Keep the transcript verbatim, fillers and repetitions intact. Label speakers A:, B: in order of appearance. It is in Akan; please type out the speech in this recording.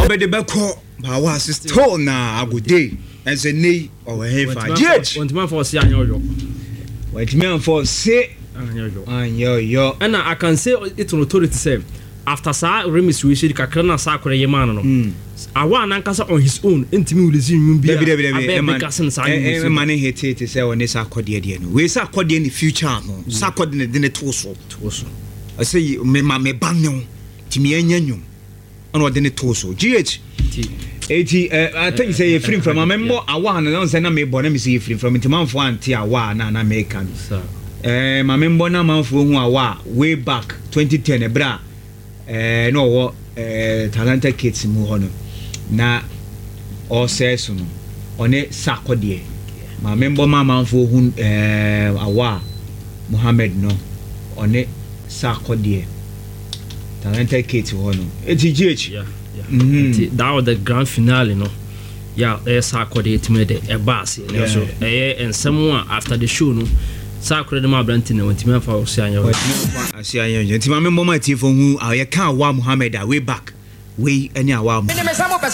A: obede beko ba wa still na agode as a nay or a hefa jet
B: want man for see anyo
A: what man for say anyo yo
B: and I can say it on authority say after sa remis we should kakra na sa akore yema no awa na nkasa on his own intimi ulezi nyum bia
A: e man hate it say on this akode de no we say akode in the future no sa akode ne de ne to so
B: to so
A: I say me ma me ban no timi anya nyum on ode ne to so gh eighty I think say you free from a member awa na say na me born na me say free from intimanfo anti awa na na me kan eh ma member na manfo hu awa way back twenty ten e bra eh no wo eh talented kids mu hono na o says no one sakode ma member ma manfo hu eh awa Mohammed no one sakode talented kids hono eti gh
B: yeah yeah mm-hmm. That was the grand finale no yeah eh sakode etime de e bass no so eh and someone after the show no sakure dem abranti na wantimi afa osianyo
A: osianyo nti ma member ma tifo hu aye kan wa Mohammed way back way any awa